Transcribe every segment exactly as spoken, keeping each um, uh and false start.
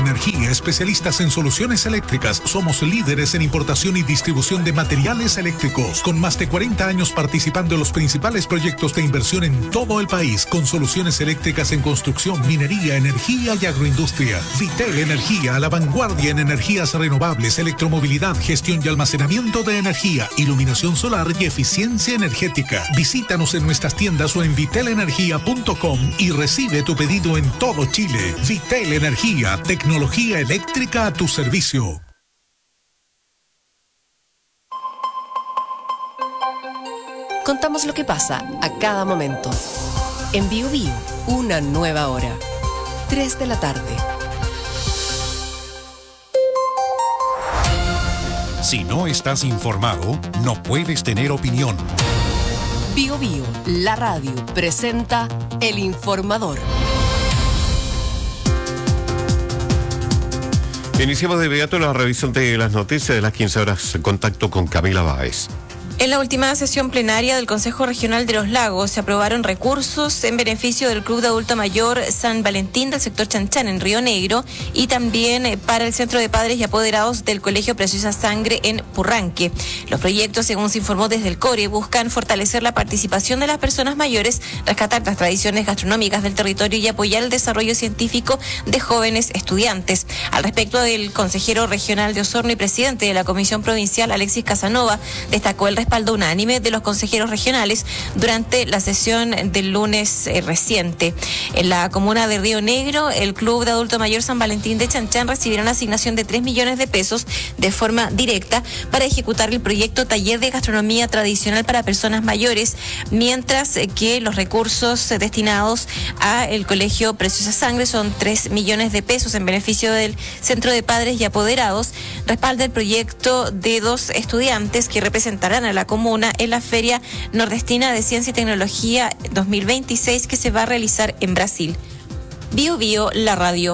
Energía, especialistas en soluciones eléctricas. Somos líderes en importación y distribución de materiales eléctricos, con más de cuarenta años participando en los principales proyectos de inversión en todo el país, con soluciones eléctricas en construcción, minería, energía y agroindustria. Vitel Energía, a la vanguardia en energías renovables, electromovilidad, gestión y almacenamiento de energía, iluminación solar y eficiencia energética. Visítanos en nuestras tiendas o en vitel energía punto com y recibe tu pedido en todo Chile. Vitel Energía, tecnología eléctrica a tu servicio. Contamos lo que pasa a cada momento. En Bio Bio, una nueva hora. tres de la tarde. Si no estás informado, no puedes tener opinión. Bio Bio, la radio, presenta El Informador. Iniciamos de inmediato la revisión de las noticias de las quince horas en contacto con Camila Báez. En la última sesión plenaria del Consejo Regional de los Lagos se aprobaron recursos en beneficio del Club de Adulto Mayor San Valentín del sector Chanchán en Río Negro y también para el Centro de Padres y Apoderados del Colegio Preciosa Sangre en Purranque. Los proyectos, según se informó desde el CORE, buscan fortalecer la participación de las personas mayores, rescatar las tradiciones gastronómicas del territorio y apoyar el desarrollo científico de jóvenes estudiantes. Al respecto, el consejero regional de Osorno y presidente de la Comisión Provincial, Alexis Casanova, destacó el respaldo unánime de los consejeros regionales durante la sesión del lunes eh, reciente. En la comuna de Río Negro, el Club de Adulto Mayor San Valentín de Chanchán recibirá una asignación de tres millones de pesos de forma directa para ejecutar el proyecto Taller de Gastronomía Tradicional para Personas Mayores, mientras que los recursos destinados al Colegio Preciosa Sangre son tres millones de pesos en beneficio del Centro de Padres y Apoderados. Respalda el proyecto de dos estudiantes que representarán a la comuna en la Feria Nordestina de Ciencia y Tecnología dos mil veintiséis que se va a realizar en Brasil. Bio Bio, la radio.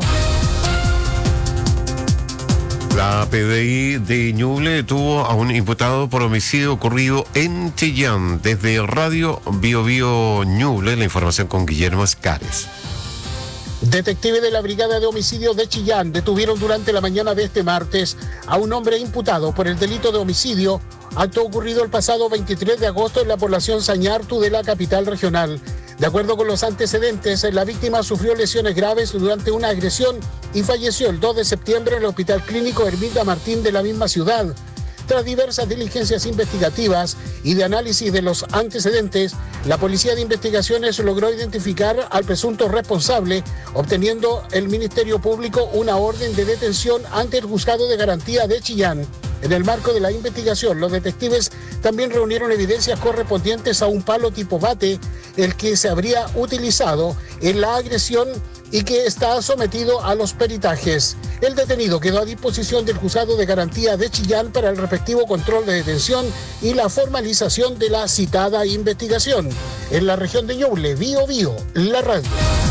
La P D I de Ñuble detuvo a un imputado por homicidio ocurrido en Chillán. Desde Radio Bio Bio Ñuble, la información con Guillermo Escares. Detectives de la Brigada de Homicidios de Chillán detuvieron durante la mañana de este martes a un hombre imputado por el delito de homicidio, acto ocurrido el pasado veintitrés de agosto en la población Sañartu de la capital regional. De acuerdo con los antecedentes, la víctima sufrió lesiones graves durante una agresión y falleció el dos de septiembre en el Hospital Clínico Hermita Martín de la misma ciudad. Tras diversas diligencias investigativas y de análisis de los antecedentes, la Policía de Investigaciones logró identificar al presunto responsable, obteniendo el Ministerio Público una orden de detención ante el Juzgado de Garantía de Chillán. En el marco de la investigación, los detectives también reunieron evidencias correspondientes a un palo tipo bate, el que se habría utilizado en la agresión y que está sometido a los peritajes. El detenido quedó a disposición del Juzgado de Garantía de Chillán para el respectivo control de detención y la formalización de la citada investigación. En la región de Ñuble, Bio Bio, la radio.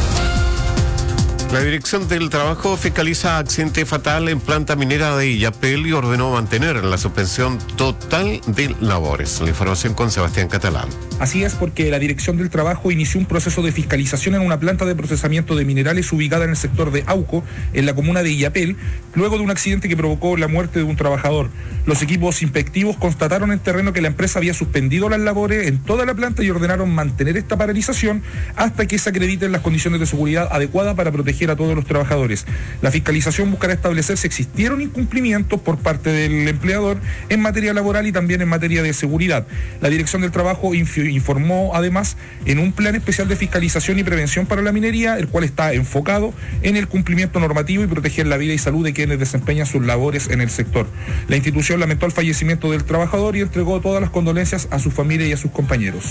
La Dirección del Trabajo fiscaliza accidente fatal en planta minera de Illapel y ordenó mantener la suspensión total de labores. La información con Sebastián Catalán. Así es, porque la Dirección del Trabajo inició un proceso de fiscalización en una planta de procesamiento de minerales ubicada en el sector de Auco, en la comuna de Illapel, luego de un accidente que provocó la muerte de un trabajador. Los equipos inspectivos constataron en terreno que la empresa había suspendido las labores en toda la planta y ordenaron mantener esta paralización hasta que se acrediten las condiciones de seguridad adecuadas para proteger a todos los trabajadores. La fiscalización buscará establecer si existieron incumplimientos por parte del empleador en materia laboral y también en materia de seguridad. La Dirección del Trabajo inf- informó además en un plan especial de fiscalización y prevención para la minería, el cual está enfocado en el cumplimiento normativo y proteger la vida y salud de quienes desempeñan sus labores en el sector. La institución lamentó el fallecimiento del trabajador y entregó todas las condolencias a su familia y a sus compañeros.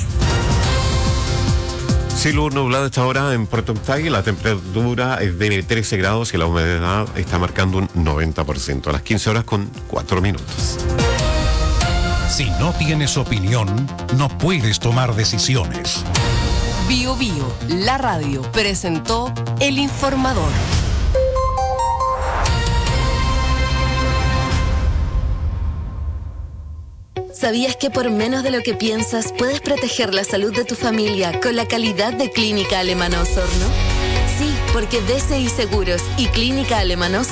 Cielo nublado a esta hora en Puerto Octay, la temperatura es de trece grados y la humedad está marcando un noventa por ciento. A las quince horas con cuatro minutos. Si no tienes opinión, no puedes tomar decisiones. Bio Bio, la radio, presentó El Informador. ¿Sabías que por menos de lo que piensas puedes proteger la salud de tu familia con la calidad de Clínica Alemana Osorno? Sí, porque D C I Seguros y Clínica Alemana Osorno